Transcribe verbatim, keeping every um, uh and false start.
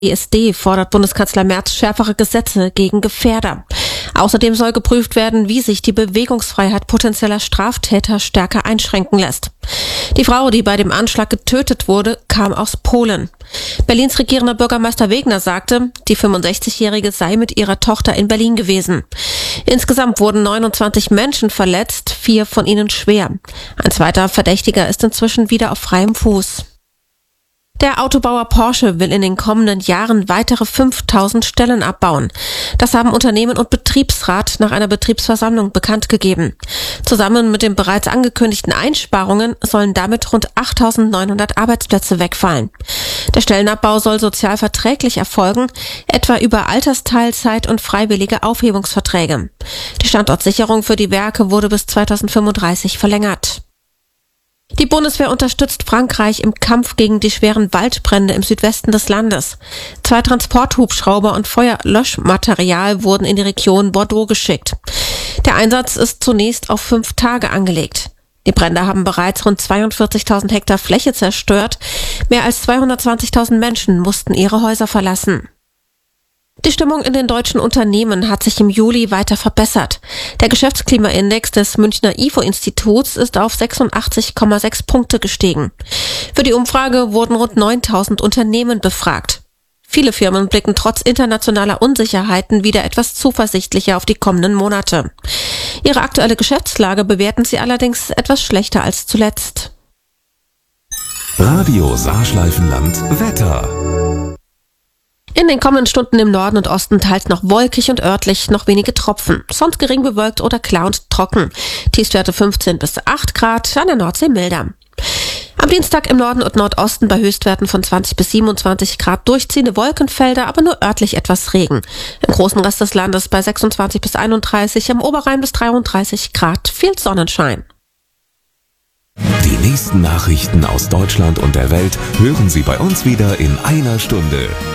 B S D fordert Bundeskanzler Merz schärfere Gesetze gegen Gefährder. Außerdem soll geprüft werden, wie sich die Bewegungsfreiheit potenzieller Straftäter stärker einschränken lässt. Die Frau, die bei dem Anschlag getötet wurde, kam aus Polen. Berlins regierender Bürgermeister Wegner sagte, die fünfundsechzigjährige sei mit ihrer Tochter in Berlin gewesen. Insgesamt wurden neunundzwanzig Menschen verletzt, vier von ihnen schwer. Ein zweiter Verdächtiger ist inzwischen wieder auf freiem Fuß. Der Autobauer Porsche will in den kommenden Jahren weitere fünftausend Stellen abbauen. Das haben Unternehmen und Betriebsrat nach einer Betriebsversammlung bekannt gegeben. Zusammen mit den bereits angekündigten Einsparungen sollen damit rund achttausendneunhundert Arbeitsplätze wegfallen. Der Stellenabbau soll sozial verträglich erfolgen, etwa über Altersteilzeit und freiwillige Aufhebungsverträge. Die Standortsicherung für die Werke wurde bis zweitausendfünfunddreißig verlängert. Die Bundeswehr unterstützt Frankreich im Kampf gegen die schweren Waldbrände im Südwesten des Landes. Zwei Transporthubschrauber und Feuerlöschmaterial wurden in die Region Bordeaux geschickt. Der Einsatz ist zunächst auf fünf Tage angelegt. Die Brände haben bereits rund zweiundvierzigtausend Hektar Fläche zerstört. Mehr als zweihundertzwanzigtausend Menschen mussten ihre Häuser verlassen. Die Stimmung in den deutschen Unternehmen hat sich im Juli weiter verbessert. Der Geschäftsklimaindex des Münchner I F O-Instituts ist auf sechsundachtzig Komma sechs Punkte gestiegen. Für die Umfrage wurden rund neuntausend Unternehmen befragt. Viele Firmen blicken trotz internationaler Unsicherheiten wieder etwas zuversichtlicher auf die kommenden Monate. Ihre aktuelle Geschäftslage bewerten sie allerdings etwas schlechter als zuletzt. Radio Saarschleifenland Wetter. In den kommenden Stunden im Norden und Osten teils noch wolkig und örtlich noch wenige Tropfen. Sonst gering bewölkt oder klar und trocken. Tiefstwerte fünfzehn bis acht Grad, an der Nordsee milder. Am Dienstag im Norden und Nordosten bei Höchstwerten von zwanzig bis siebenundzwanzig Grad durchziehende Wolkenfelder, aber nur örtlich etwas Regen. Im großen Rest des Landes bei sechsundzwanzig bis einunddreißig, am Oberrhein bis dreiunddreißig Grad, viel Sonnenschein. Die nächsten Nachrichten aus Deutschland und der Welt hören Sie bei uns wieder in einer Stunde.